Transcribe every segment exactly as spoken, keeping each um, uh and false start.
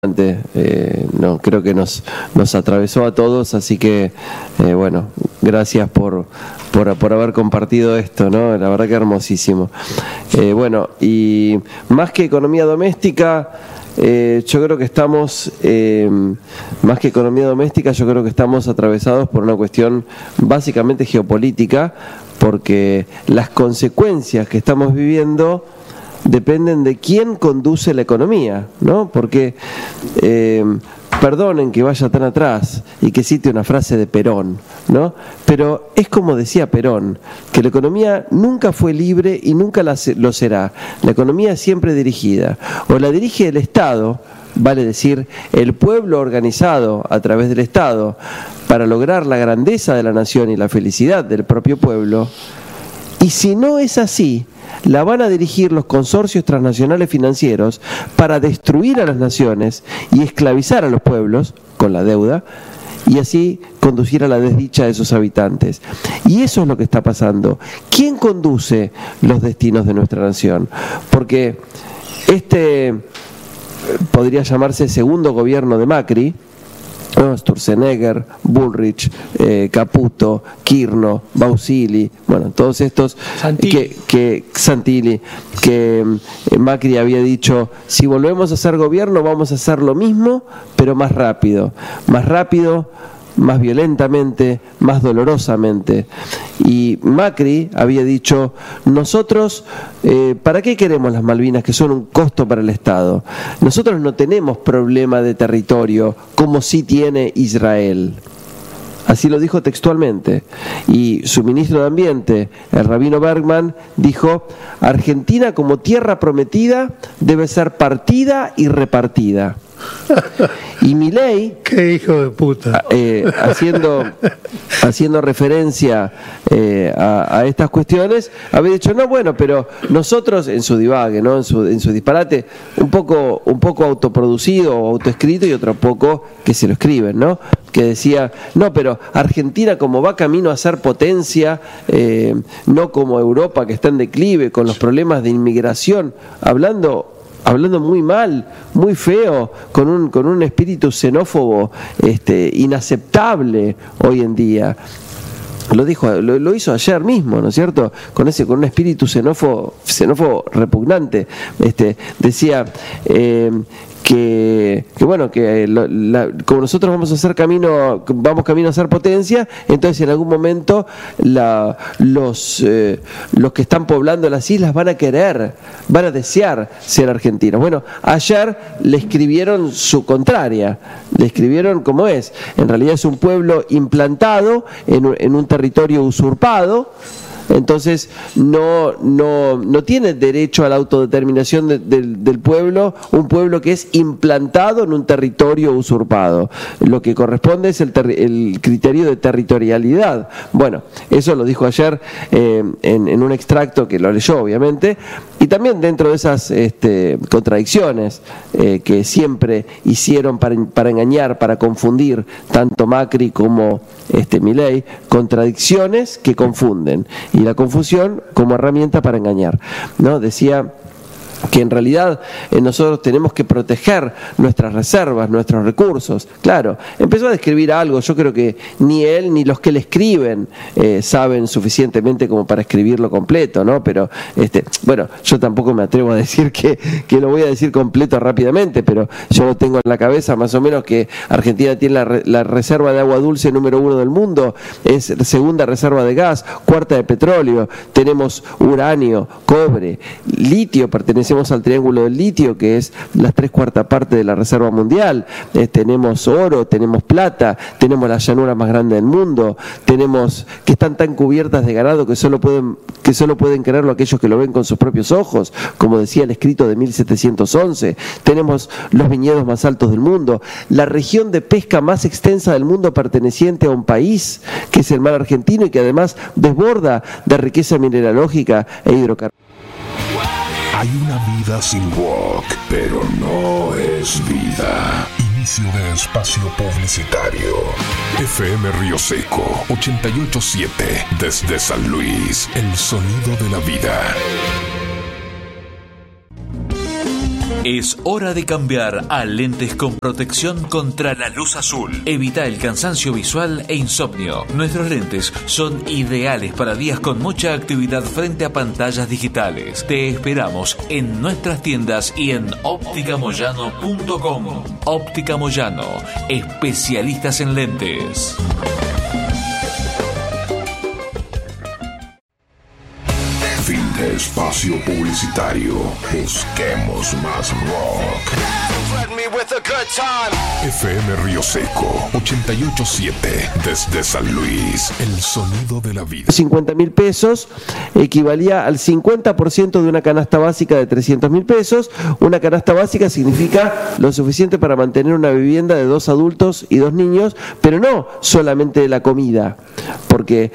Eh, no, creo que nos, nos atravesó a todos, así que eh, bueno, gracias por, por, por haber compartido esto, ¿no? La verdad que hermosísimo. Eh, bueno, y más que economía doméstica, eh, yo creo que estamos, eh, más que economía doméstica, yo creo que estamos atravesados por una cuestión básicamente geopolítica, porque las consecuencias que estamos viviendo dependen de quién conduce la economía, ¿no? Porque, eh, perdonen que vaya tan atrás y que cite una frase de Perón, ¿no? Pero es como decía Perón, que la economía nunca fue libre y nunca la, lo será. La economía es siempre dirigida. O la dirige el Estado, vale decir, el pueblo organizado a través del Estado, para lograr la grandeza de la nación y la felicidad del propio pueblo. Y si no es así, la van a dirigir los consorcios transnacionales financieros para destruir a las naciones y esclavizar a los pueblos con la deuda y así conducir a la desdicha de sus habitantes. Y eso es lo que está pasando. ¿Quién conduce los destinos de nuestra nación? Porque este podría llamarse segundo gobierno de Macri, ¿no? Sturzenegger, Bullrich, eh, Caputo, Kirchner, Bausili, bueno, todos estos Santilli. que, que Santilli, que eh, Macri había dicho, si volvemos a hacer gobierno vamos a hacer lo mismo, pero más rápido, más rápido, más violentamente, más dolorosamente. Y Macri había dicho, nosotros, eh, ¿para qué queremos las Malvinas, que son un costo para el Estado? Nosotros no tenemos problema de territorio como sí tiene Israel. Así lo dijo textualmente. Y su ministro de Ambiente, el rabino Bergman, dijo, Argentina como tierra prometida debe ser partida y repartida. Y Milei, qué hijo de puta, eh, haciendo haciendo referencia eh, a, a estas cuestiones, había dicho no bueno, pero nosotros en su divague, no en su en su disparate, un poco un poco autoproducido o autoescrito y otro poco que se lo escriben, ¿no? Que decía no, pero Argentina como va camino a ser potencia, eh, no como Europa que está en declive con los problemas de inmigración, hablando hablando muy mal, muy feo, con un con un espíritu xenófobo, este, inaceptable hoy en día. Lo dijo, lo, lo hizo ayer mismo, ¿no es cierto? Con ese, con un espíritu xenófobo, xenófobo repugnante. Este, decía eh, que, que bueno, que lo, la, como nosotros vamos a hacer camino, vamos camino a ser potencia, entonces en algún momento la, los eh, los que están poblando las islas van a querer, van a desear ser argentinos. Bueno, ayer le escribieron su contraria, le escribieron como es. En realidad es un pueblo implantado en, en un territorio usurpado. Entonces no, no, no tiene derecho a la autodeterminación de, de, del pueblo, un pueblo que es implantado en un territorio usurpado. Lo que corresponde es el, ter, el criterio de territorialidad. Bueno, eso lo dijo ayer eh, en, en un extracto que lo leyó obviamente, y también dentro de esas este, contradicciones eh, que siempre hicieron para, para engañar, para confundir tanto Macri como este, Milei, contradicciones que confunden. Y la confusión como herramienta para engañar, ¿no? Decía que en realidad eh, nosotros tenemos que proteger nuestras reservas, nuestros recursos. Claro, empezó a describir algo, yo creo que ni él ni los que le escriben eh, saben suficientemente como para escribirlo completo, ¿no? Pero, este, bueno, yo tampoco me atrevo a decir que, que lo voy a decir completo rápidamente, pero yo lo tengo en la cabeza más o menos que Argentina tiene la, re, la reserva de agua dulce número uno del mundo, es segunda reserva de gas, cuarta de petróleo, tenemos uranio, cobre, litio, pertenece al triángulo del litio, que es las tres cuartas partes de la reserva mundial. Eh, tenemos oro, tenemos plata, tenemos las llanuras más grandes del mundo, tenemos que están tan cubiertas de ganado que solo pueden que solo pueden creerlo aquellos que lo ven con sus propios ojos, como decía el escrito de mil setecientos once. Tenemos los viñedos más altos del mundo, la región de pesca más extensa del mundo perteneciente a un país que es el mar argentino y que además desborda de riqueza mineralógica e hidrocarburos. Hay una vida sin rock, pero no es vida. Inicio de espacio publicitario. F M Río Seco, ochenta y ocho punto siete, desde San Luis, el sonido de la vida. Es hora de cambiar a lentes con protección contra la luz azul. Evita el cansancio visual e insomnio. Nuestros lentes son ideales para días con mucha actividad frente a pantallas digitales. Te esperamos en nuestras tiendas y en óptica moyano punto com. Óptica Moyano, especialistas en lentes. Fin de espacio publicitario. Busquemos más rock. F M Río Seco ochenta y ocho punto siete desde San Luis. El sonido de la vida. cincuenta mil pesos equivalía al cincuenta por ciento de una canasta básica de trescientos mil pesos. Una canasta básica significa lo suficiente para mantener una vivienda de dos adultos y dos niños, pero no solamente la comida, porque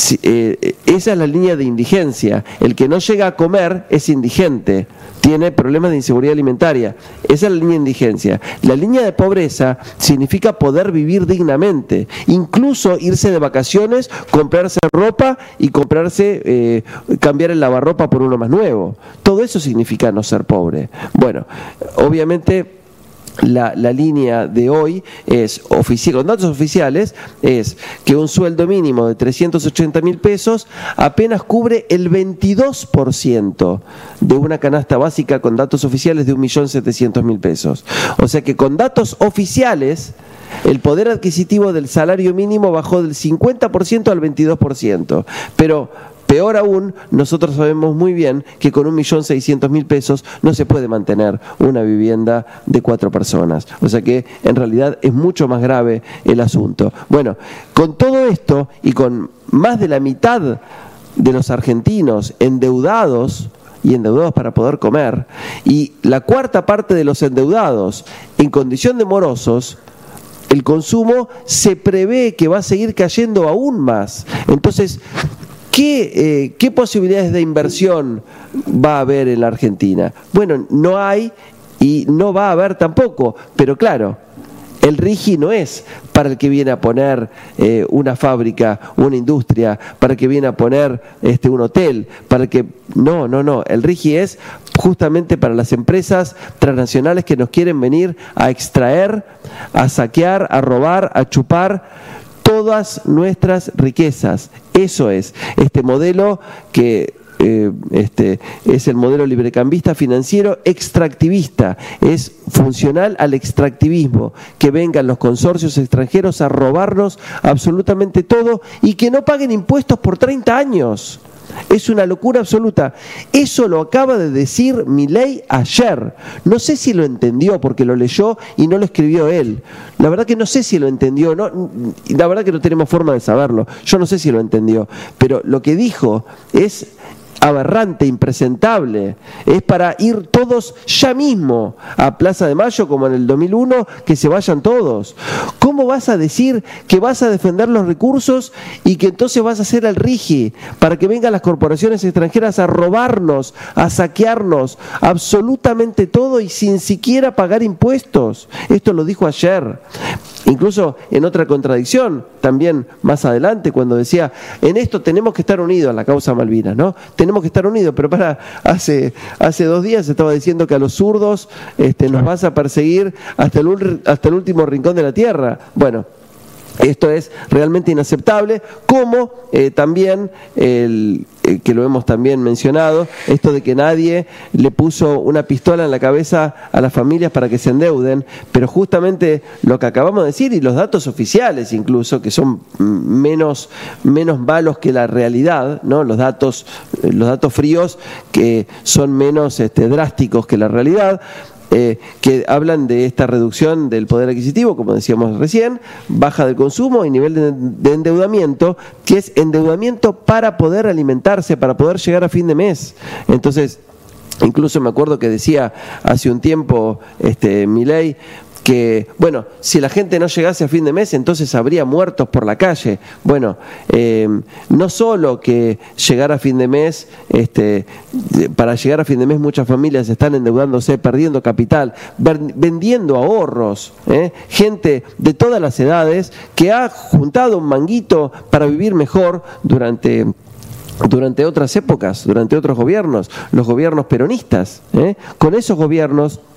eh, esa es la línea de indigencia. El que no llega a comer es indigente, tiene problemas de inseguridad alimentaria. Esa es la línea de indigencia. La línea de pobreza significa poder vivir dignamente, incluso irse de vacaciones, comprarse ropa y comprarse, eh, cambiar el lavarropa por uno más nuevo. Todo eso significa no ser pobre. Bueno, obviamente La, la línea de hoy es oficial, con datos oficiales, es que un sueldo mínimo de trescientos ochenta mil pesos apenas cubre el veintidós por ciento de una canasta básica con datos oficiales de un millón setecientos mil pesos. O sea que con datos oficiales el poder adquisitivo del salario mínimo bajó del cincuenta por ciento al veintidós por ciento. Pero peor aún, nosotros sabemos muy bien que con un millón seiscientos mil pesos no se puede mantener una vivienda de cuatro personas. O sea que en realidad es mucho más grave el asunto. Bueno, con todo esto y con más de la mitad de los argentinos endeudados y endeudados para poder comer, y la cuarta parte de los endeudados en condición de morosos, el consumo se prevé que va a seguir cayendo aún más. Entonces, ¿Qué, eh, ¿Qué posibilidades de inversión va a haber en la Argentina? Bueno, no hay y no va a haber tampoco, pero claro, el RIGI no es para el que viene a poner eh, una fábrica, una industria, para el que viene a poner este, un hotel, para el que... No, no, no, el RIGI es justamente para las empresas transnacionales que nos quieren venir a extraer, a saquear, a robar, a chupar todas nuestras riquezas. Eso es este modelo que eh, este, es el modelo librecambista financiero extractivista, es funcional al extractivismo, que vengan los consorcios extranjeros a robarnos absolutamente todo y que no paguen impuestos por treinta años. Es una locura absoluta. Eso lo acaba de decir Milei ayer. No sé si lo entendió porque lo leyó y no lo escribió él. La verdad que no sé si lo entendió. No, la verdad que no tenemos forma de saberlo. Yo no sé si lo entendió. Pero lo que dijo es aberrante, impresentable. Es para ir todos ya mismo a Plaza de Mayo como en el dos mil uno, que se vayan todos. ¿Cómo vas a decir que vas a defender los recursos y que entonces vas a hacer el RIGI para que vengan las corporaciones extranjeras a robarnos, a saquearnos absolutamente todo y sin siquiera pagar impuestos? Esto lo dijo ayer. Incluso en otra contradicción, también más adelante, cuando decía, en esto tenemos que estar unidos a la causa Malvinas, ¿no? Tenemos que estar unidos, pero para hace hace dos días estaba diciendo que a los zurdos este, nos vas a perseguir hasta el, hasta el último rincón de la tierra. Bueno, esto es realmente inaceptable, como eh, también, el, eh, que lo hemos también mencionado, esto de que nadie le puso una pistola en la cabeza a las familias para que se endeuden, pero justamente lo que acabamos de decir, y los datos oficiales incluso, que son menos, menos malos que la realidad, ¿no? Los datos, los datos fríos que son menos este, drásticos que la realidad, Eh, que hablan de esta reducción del poder adquisitivo, como decíamos recién, baja del consumo y nivel de, de endeudamiento, que es endeudamiento para poder alimentarse, para poder llegar a fin de mes. Entonces, incluso me acuerdo que decía hace un tiempo este, Milei, que, bueno, si la gente no llegase a fin de mes, entonces habría muertos por la calle. Bueno, eh, no solo que llegar a fin de mes, este, para llegar a fin de mes muchas familias están endeudándose, perdiendo capital, vendiendo ahorros, ¿eh? Gente de todas las edades que ha juntado un manguito para vivir mejor durante... durante otras épocas, durante otros gobiernos, los gobiernos peronistas, ¿eh? Con esos gobiernos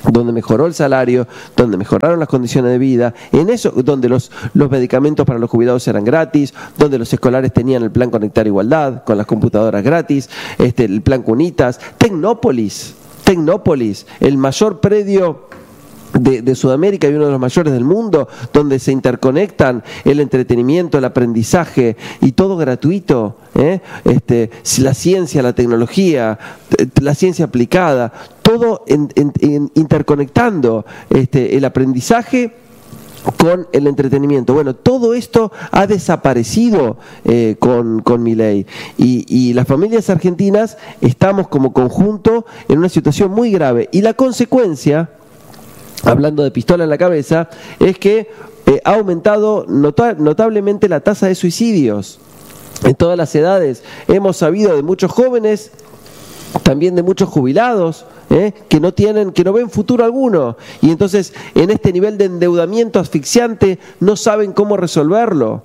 donde mejoró el salario, donde mejoraron las condiciones de vida, en eso, donde los, los medicamentos para los jubilados eran gratis, donde los escolares tenían el plan Conectar Igualdad, con las computadoras gratis, este, el plan Cunitas, Tecnópolis, Tecnópolis, el mayor predio De, de Sudamérica y uno de los mayores del mundo, donde se interconectan el entretenimiento, el aprendizaje y todo gratuito, ¿eh? Este, la ciencia, la tecnología, la ciencia aplicada, todo en, en, en interconectando este, el aprendizaje con el entretenimiento. Bueno, todo esto ha desaparecido eh, con, con Milei y, y las familias argentinas estamos como conjunto en una situación muy grave y la consecuencia, hablando de pistola en la cabeza, es que eh, ha aumentado nota- notablemente la tasa de suicidios en todas las edades. Hemos sabido de muchos jóvenes, también de muchos jubilados, ¿eh? que no tienen, que no ven futuro alguno, y entonces en este nivel de endeudamiento asfixiante no saben cómo resolverlo.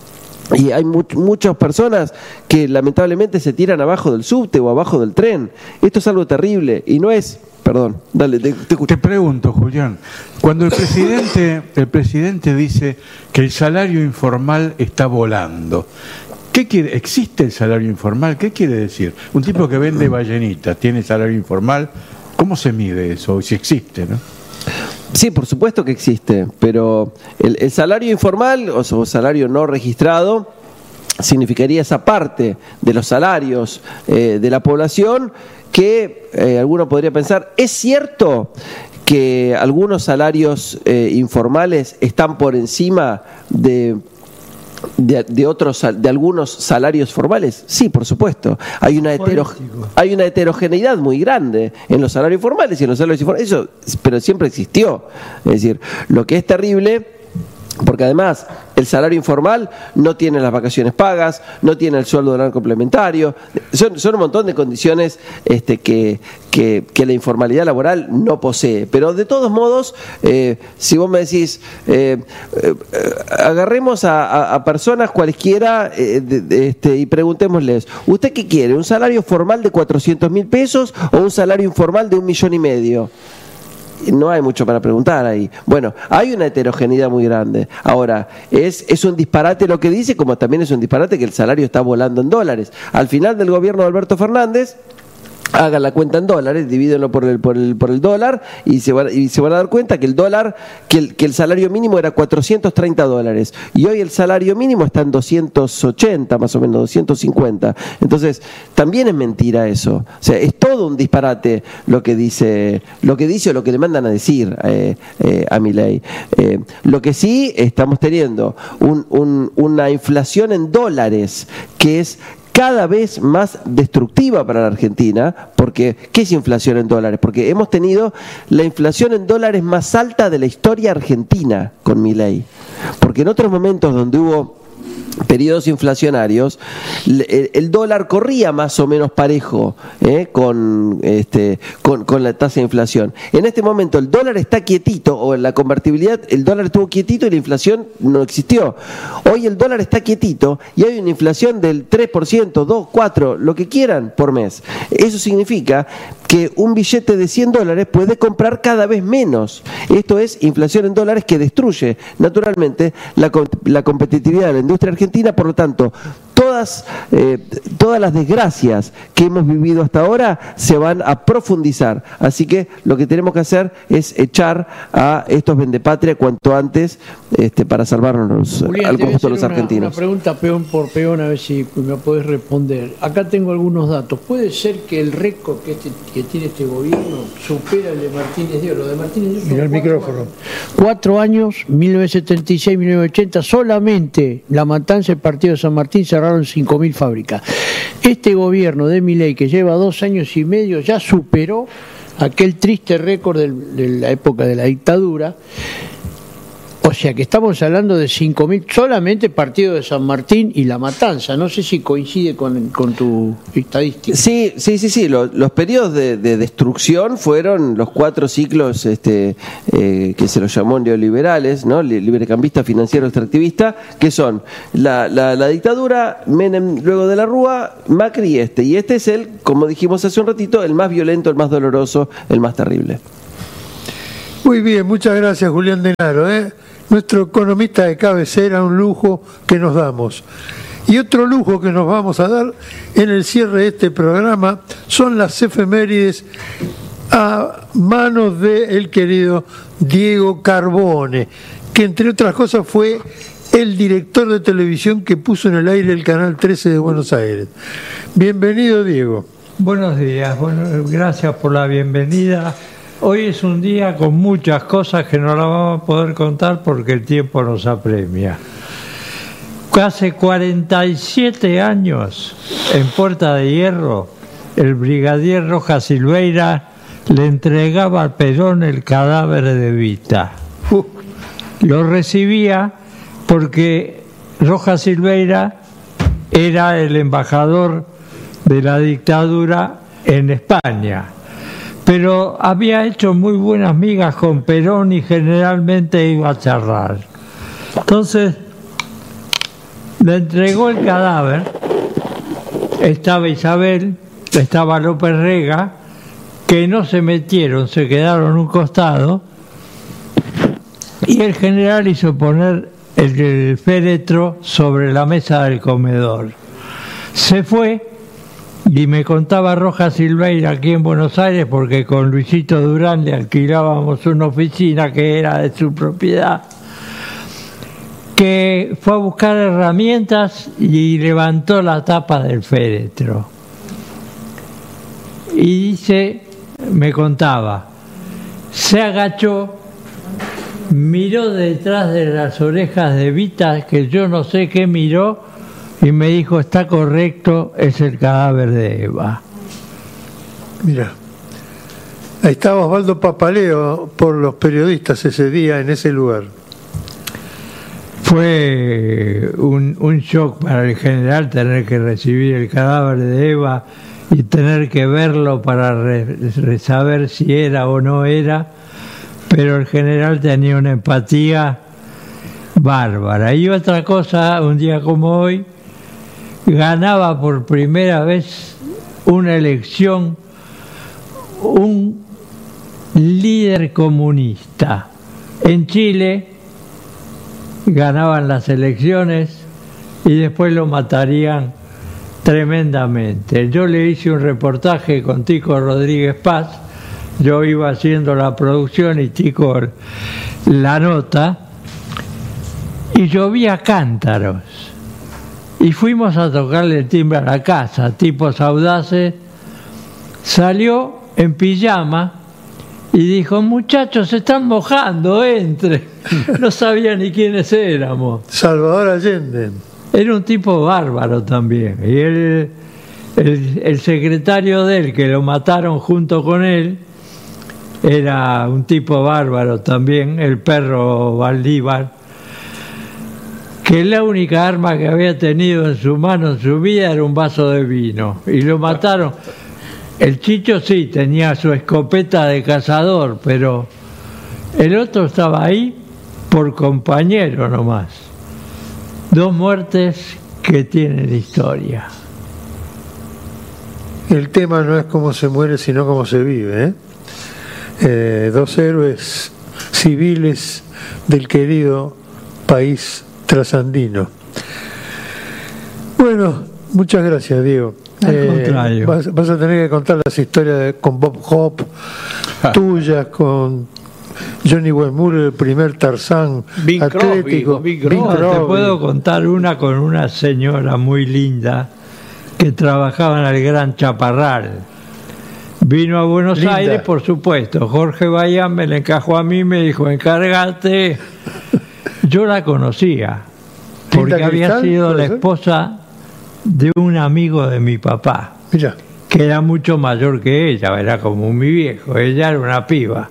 Y hay much, muchas personas que lamentablemente se tiran abajo del subte o abajo del tren. Esto es algo terrible y no es... Perdón, dale, te, te escucho. Te pregunto, Julián, cuando el presidente, el presidente dice que el salario informal está volando, ¿qué quiere? ¿Existe el salario informal? ¿Qué quiere decir? Un tipo que vende ballenitas tiene salario informal, ¿cómo se mide eso? Si existe, ¿no? Sí, por supuesto que existe, pero el, el salario informal o, o salario no registrado significaría esa parte de los salarios eh, de la población que eh, alguno podría pensar, ¿es cierto que algunos salarios eh, informales están por encima de, de, de otros de algunos salarios formales? Sí, por supuesto. Hay una hetero, hay una heterogeneidad muy grande en los salarios formales y en los salarios informales. Eso, pero siempre existió. Es decir, lo que es terrible, porque además el salario informal no tiene las vacaciones pagas, no tiene el sueldo anual complementario, son, son un montón de condiciones este, que, que, que la informalidad laboral no posee. Pero de todos modos, eh, si vos me decís, eh, eh, agarremos a, a, a personas cualquiera eh, de, de, este, y preguntémosles, ¿usted qué quiere? ¿Un salario formal de cuatrocientos mil pesos o un salario informal de un millón y medio? No hay mucho para preguntar ahí. Bueno, hay una heterogeneidad muy grande. Ahora, es, es un disparate lo que dice, como también es un disparate que el salario está volando en dólares. Al final del gobierno de Alberto Fernández, hagan la cuenta en dólares, divídenlo por el, por el, por el dólar y se, van, y se van a dar cuenta que el dólar, que el, que el salario mínimo era cuatrocientos treinta dólares y hoy el salario mínimo está en doscientos ochenta, más o menos doscientos cincuenta. Entonces, también es mentira eso. O sea, es todo un disparate lo que dice, lo que dice o lo que le mandan a decir eh, eh, a Milei. Eh, lo que sí estamos teniendo un, un, una inflación en dólares que es cada vez más destructiva para la Argentina, porque ¿qué es inflación en dólares? Porque hemos tenido la inflación en dólares más alta de la historia argentina con Milei, porque en otros momentos donde hubo periodos inflacionarios, el, el dólar corría más o menos parejo ¿eh? con, este, con, con la tasa de inflación. En este momento el dólar está quietito, o en la convertibilidad el dólar estuvo quietito y la inflación no existió. Hoy el dólar está quietito y hay una inflación del tres por ciento, dos, cuatro, lo que quieran por mes. Eso significa que un billete de cien dólares puede comprar cada vez menos. Esto es inflación en dólares que destruye naturalmente la, la competitividad de la industria argentina. Por lo tanto, todas, eh, todas las desgracias que hemos vivido hasta ahora se van a profundizar. Así que lo que tenemos que hacer es echar a estos vendepatria cuanto antes este, para salvarnos Julián, al conjunto de los una, argentinos. Una pregunta peón por peón, a ver si me podés responder. Acá tengo algunos datos. ¿Puede ser que el récord que, este, que tiene este gobierno supera el de Martínez de Oro? Lo de Martínez de Oro. Mira el micrófono. Años. Cuatro años, mil novecientos setenta y seis a mil novecientos ochenta, solamente La Matanza, el partido de San Martín, cerraron cinco mil fábricas. Este gobierno de Milei, que lleva dos años y medio, ya superó aquel triste récord del, de la época de la dictadura. O sea que estamos hablando de cinco mil, solamente partido de San Martín y La Matanza. No sé si coincide con, con tu estadística. Sí, sí, sí, sí. Los, los periodos de, de destrucción fueron los cuatro ciclos este, eh, que se los llamó neoliberales, ¿no? Librecambista, financiero, extractivista, que son la, la, la dictadura, Menem luego de la Rúa, Macri y este. Y este es el, como dijimos hace un ratito, el más violento, el más doloroso, el más terrible. Muy bien, muchas gracias, Julián Denaro, ¿eh? Nuestro economista de cabecera, un lujo que nos damos. Y otro lujo que nos vamos a dar en el cierre de este programa son las efemérides a manos del querido Diego Carbone, que entre otras cosas fue el director de televisión que puso en el aire el Canal trece de Buenos Aires. Bienvenido, Diego. Buenos días, bueno, gracias por la bienvenida. Hoy es un día con muchas cosas que no las vamos a poder contar porque el tiempo nos apremia. Hace cuarenta y siete años, en Puerta de Hierro, el brigadier Rojas Silveira le entregaba a Perón el cadáver de Evita. Uh. Lo recibía porque Rojas Silveira era el embajador de la dictadura en España, pero había hecho muy buenas migas con Perón y generalmente iba a charlar. Entonces le entregó el cadáver, estaba Isabel, estaba López Rega, que no se metieron, se quedaron a un costado, y el general hizo poner el, el féretro sobre la mesa del comedor. Se fue. Y me contaba Rojas Silveira aquí en Buenos Aires, porque con Luisito Durán le alquilábamos una oficina que era de su propiedad, que fue a buscar herramientas y levantó la tapa del féretro. Y dice, me contaba, se agachó, miró detrás de las orejas de Evita, que yo no sé qué miró, y me dijo, está correcto, es el cadáver de Eva. Mira, ahí estaba Osvaldo Papaleo por los periodistas ese día en ese lugar. Fue un, un shock para el general tener que recibir el cadáver de Eva y tener que verlo para re, re saber si era o no era, pero el general tenía una empatía bárbara. Y otra cosa, un día como hoy, ganaba por primera vez una elección un líder comunista. En Chile ganaban las elecciones y después lo matarían tremendamente. Yo le hice un reportaje con Tico Rodríguez Paz, yo iba haciendo la producción y Tico la nota, y llovía cántaros. Y fuimos a tocarle el timbre a la casa, tipos audaces. Salió en pijama y dijo, muchachos, se están mojando, entre. No sabía ni quiénes éramos. Salvador Allende. Era un tipo bárbaro también. Y él, el, el secretario de él, que lo mataron junto con él, era un tipo bárbaro también, el perro Valdívar, que la única arma que había tenido en su mano en su vida era un vaso de vino, y lo mataron. El Chicho sí tenía su escopeta de cazador, pero el otro estaba ahí por compañero nomás. Dos muertes que tienen historia. El tema no es cómo se muere, sino cómo se vive, ¿eh? Eh, dos héroes civiles del querido país trasandino. Bueno, muchas gracias, Diego. Al eh, contrario. Vas, vas a tener que contar las historias de, con Bob Hope, tuyas, con Johnny Westmore, el primer Tarzán Bing atlético. Crosby, Bing no, Crosby. te puedo contar una con una señora muy linda que trabajaba en el Gran Chaparral. Vino a Buenos Linda. Aires, por supuesto. Jorge Bayán me le encajó a mí, me dijo, encárgate. Yo la conocía, porque Linda había Cristal, sido la ¿puede ser? esposa de un amigo de mi papá, Mira, que era mucho mayor que ella, era como mi viejo, ella era una piba.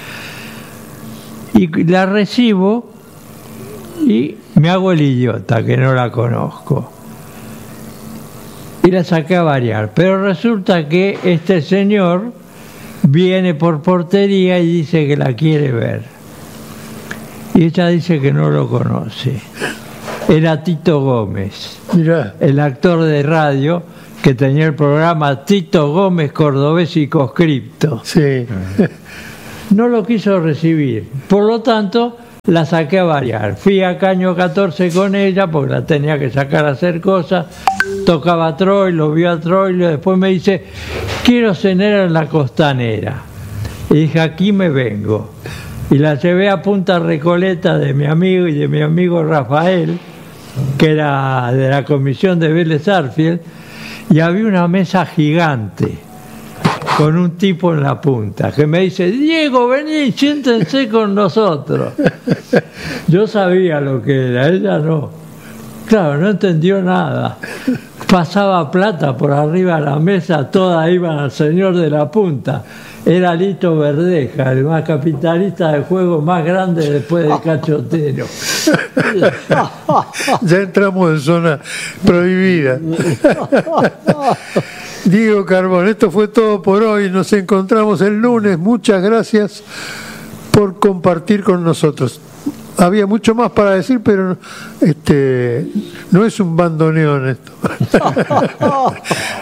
Y la recibo y me hago el idiota, que no la conozco. Y la saqué a variar, pero resulta que este señor viene por portería y dice que la quiere ver. Y ella dice que no lo conoce. Era Tito Gómez, mira. el actor de radio que tenía el programa Tito Gómez Cordobés y Conscripto. Sí. no lo quiso recibir. Por lo tanto, la saqué a variar. Fui a Caño catorce con ella porque la tenía que sacar a hacer cosas. Tocaba a Troilo, vio a Troilo, después me dice, quiero cenar en la Costanera. Y dije, aquí me vengo. Y la llevé a Punta Recoleta de mi amigo y de mi amigo Rafael, que era de la comisión de Vélez Sarsfield, y había una mesa gigante con un tipo en la punta que me dice, Diego, vení, siéntense con nosotros. Yo sabía lo que era, ella no. Claro, no entendió nada. Pasaba plata por arriba de la mesa, todas iban al señor de la punta. Era Lito Verdeja, el más capitalista del juego más grande después del Cachotero. Ya entramos en zona prohibida. Diego Carbón, esto fue todo por hoy. Nos encontramos el lunes. Muchas gracias por compartir con nosotros. Había mucho más para decir, pero este no es un bandoneón esto.